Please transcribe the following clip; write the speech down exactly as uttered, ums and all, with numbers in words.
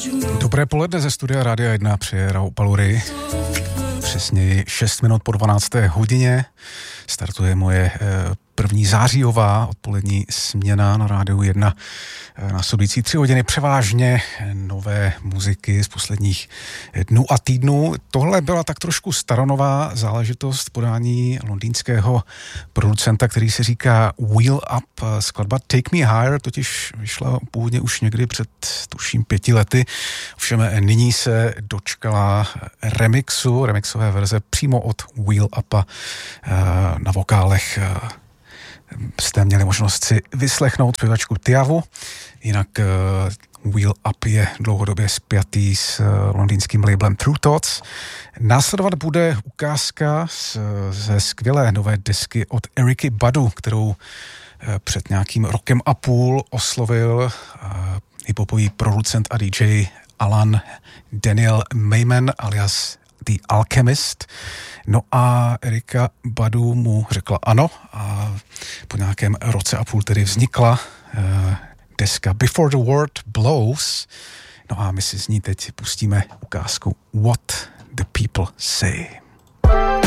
Dobré poledne ze studia Rádia jedna přeje Raoul Palury. Přesně šest minut po dvanácté hodině startuje moje první zářijová odpolední směna na Rádiu jedna. Následující tři hodiny převážně nové muziky z posledních dnů a týdnů. Tohle byla tak trošku staronová záležitost podání londýnského producenta, který se říká Wheel Up. Skladba Take Me Higher totiž vyšla původně už někdy před tuším pěti lety. Ovšem nyní se dočkala remixu, remixové verze přímo od Wheel Upa na vokálech. Jste měli možnost si vyslechnout zpěvačku Tiavu, jinak uh, Wheel Up je dlouhodobě spjatý s uh, londýnským labelem True Thoughts. Následovat bude ukázka z, ze skvělé nové desky od Eriky Badu, kterou uh, před nějakým rokem a půl oslovil uh, hiphopový producent a D J Alan Daniel Mayman alias The Alchemist. No a Erika Badu mu řekla ano a po nějakém roce a půl tedy vznikla uh, deska Before the Word Blows. No a my si z ní teď pustíme ukázku What the People Say.